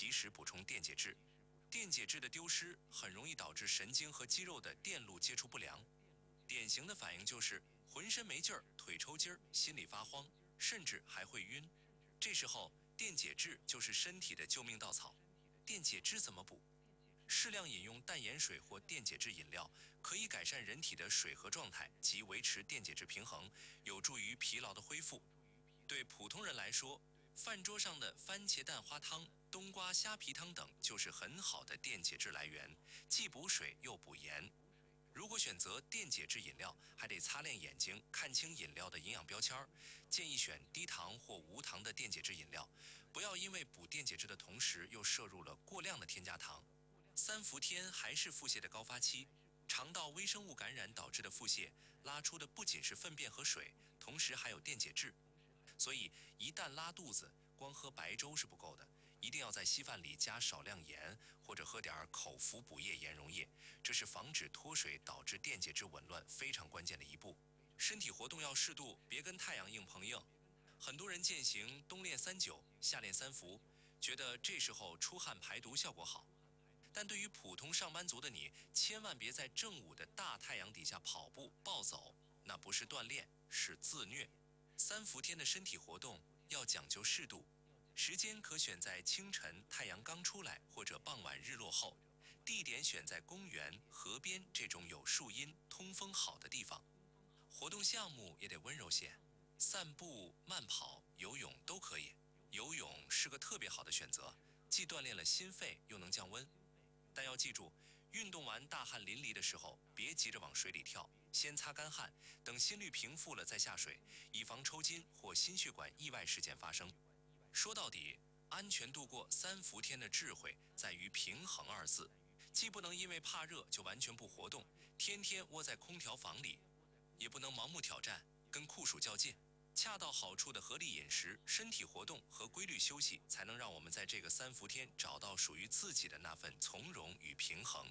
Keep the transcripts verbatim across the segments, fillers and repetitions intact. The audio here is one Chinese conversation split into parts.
及时补充电解质。电解质的丢失很容易导致神经和肌肉的电路接触不良，典型的反应就是浑身没劲儿、腿抽筋儿、心里发慌，甚至还会晕。这时候，电解质就是身体的救命稻草。电解质怎么补？适量饮用淡盐水或电解质饮料，可以改善人体的水合状态及维持电解质平衡，有助于疲劳的恢复。对普通人来说，饭桌上的番茄蛋花汤、冬瓜虾皮汤等就是很好的电解质来源，既补水又补盐。如果选择电解质饮料，还得擦亮眼睛，看清饮料的营养标签，建议选低糖或无糖的电解质饮料，不要因为补电解质的同时又摄入了过量的添加糖。三伏天还是腹泻的高发期，肠道微生物感染导致的腹泻，拉出的不仅是粪便和水，同时还有电解质。所以一旦拉肚子，光喝白粥是不够的，一定要在稀饭里加少量盐，或者喝点口服补液盐溶液，这是防止脱水导致电解质紊乱非常关键的一步。身体活动要适度，别跟太阳硬碰硬。很多人践行冬练三九，夏练三伏，觉得这时候出汗排毒效果好。但对于普通上班族的你，千万别在正午的大太阳底下跑步暴走，那不是锻炼，是自虐。三伏天的身体活动要讲究适度，时间可选在清晨太阳刚出来，或者傍晚日落后，地点选在公园、河边这种有树荫、通风好的地方。活动项目也得温柔些，散步、慢跑、游泳都可以。游泳是个特别好的选择，既锻炼了心肺，又能降温。但要记住，运动完大汗淋漓的时候，别急着往水里跳，先擦干汗，等心率平复了再下水，以防抽筋或心血管意外事件发生。说到底，安全度过三伏天的智慧在于平衡二字，既不能因为怕热就完全不活动，天天窝在空调房里，也不能盲目挑战，跟酷暑较劲。恰到好处的合理饮食、身体活动和规律休息，才能让我们在这个三伏天找到属于自己的那份从容与平衡。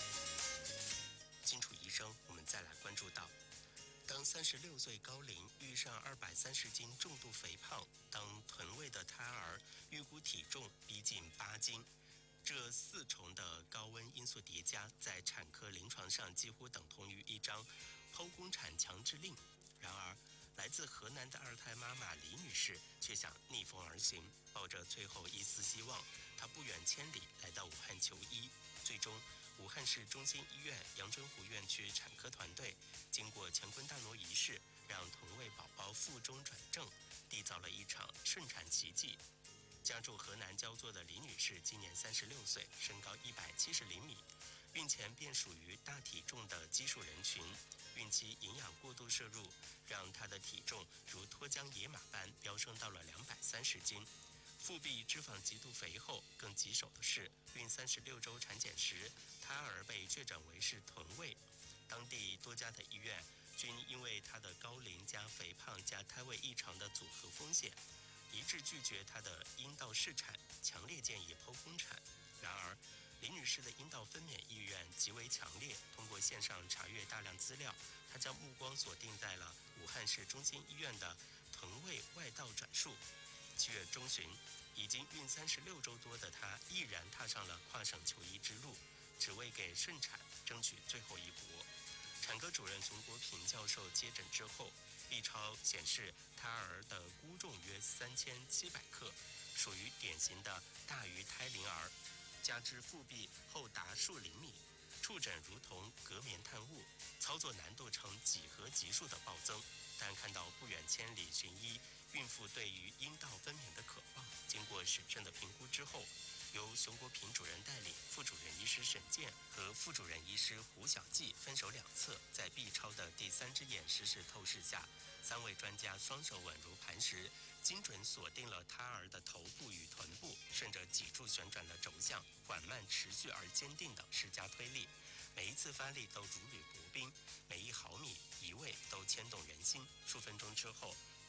金楚医生，我们再来关注到，当三十六岁高龄遇上二百三十斤重度肥胖，当臀位的胎儿预估体重逼近八斤，这四重的高温因素叠加，在产科临床上几乎等同于一张剖宫产强制令。然而，来自河南的二胎妈妈李女士却想逆风而行，抱着最后一丝希望，她不远千里来到武汉求医。最终，武汉市中心医院阳澄湖院区产科团队经过乾坤大挪移式，让臀位宝宝腹中转正，缔造了一场顺产奇迹。家住河南焦作的李女士今年三十六岁，身高一百七十厘米，孕前便属于大体重的奇数人群。孕期营养过度摄入，让她的体重如脱缰野马般飙升到了两百三十斤。腹壁脂肪极度肥厚，更棘手的是，孕三十六周产检时，胎儿被确诊为是臀位。当地多家的医院均因为她的高龄加肥胖加胎位异常的组合风险，一致拒绝她的阴道试产，强烈建议剖宫产。然而，李女士的阴道分娩意愿极为强烈，通过线上查阅大量资料，她将目光锁定在了武汉市中心医院的臀位外道转术。七月中旬，已经孕三十六周多的她毅然踏上了跨省求医之路，只为给顺产争取最后一搏。产科主任熊国平教授接诊之后，B 超显示胎儿的估重约三千七百克，属于典型的大于胎龄儿。加之腹壁厚达数厘米，触诊如同隔棉探物，操作难度呈几何级数的暴增。但看到不远千里寻医，孕妇对于阴道分娩的渴望，经过审慎的评估之后，由熊国平主任带领，副主任医师沈健和副主任医师胡小季分手两侧，在 B 超的第三只眼实时透视下，三位专家双手稳如磐石，精准锁定了胎儿的头部与臀部，顺着脊柱旋转的轴向，缓慢、持续而坚定地施加推力。每一次发力都如履薄冰，每一毫米、一位都牵动人心。数分钟之后，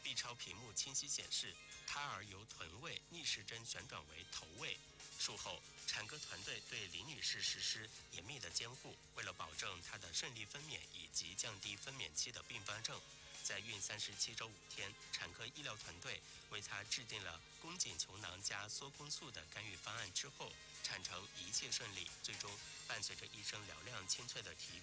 B 超屏幕清晰显示，胎儿由臀位逆时针旋转为头位。术后，产科团队对林女士实施严密的监护，为了保证她的顺利分娩以及降低分娩期的并发症，在孕三十七周五天，产科医疗团队为她制定了宫颈球囊加缩宫素的干预方案之后，产程一切顺利，最终伴随着一声嘹亮清脆的啼